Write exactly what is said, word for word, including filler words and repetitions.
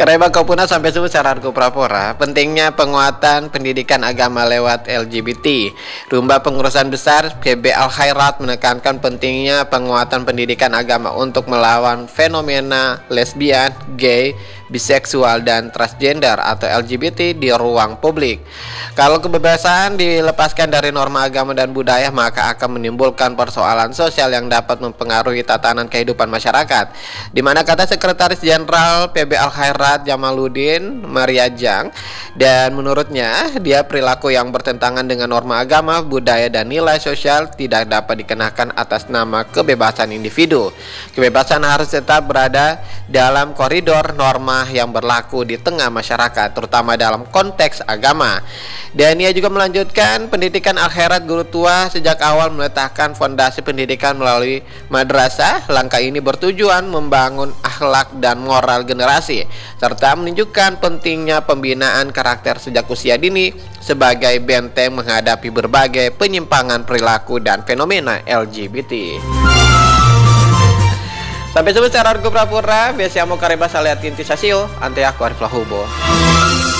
Kareba kapuna sampai subuh saranku prapora, pentingnya penguatan pendidikan agama lewat L G B T. Rumba Pengurusan Besar P B Al Khairat menekankan pentingnya penguatan pendidikan agama untuk melawan fenomena lesbian, gay, biseksual, dan transgender atau L G B T di ruang publik. Kalau kebebasan dilepaskan dari norma agama dan budaya, maka akan menimbulkan persoalan sosial yang dapat mempengaruhi tatanan kehidupan masyarakat. Di mana kata Sekretaris Jenderal P B Al Khairat Jamaluddin Mariajang, dan menurutnya dia perilaku yang bertentangan dengan norma agama, budaya, dan nilai sosial tidak dapat dikenakan atas nama kebebasan individu. Kebebasan harus tetap berada dalam koridor norma yang berlaku di tengah masyarakat, terutama dalam konteks agama. Dan ia juga melanjutkan pendidikan akhirat guru tua sejak awal meletakkan fondasi pendidikan melalui madrasah. Langkah ini bertujuan membangun akhlak dan moral generasi, serta menunjukkan pentingnya pembinaan karakter sejak usia dini sebagai benteng menghadapi berbagai penyimpangan perilaku dan fenomena L G B T. Sampai jumpa secara argo prapura, biasa mau kareba saliat inti sasio, ante aku Arif Lahubo.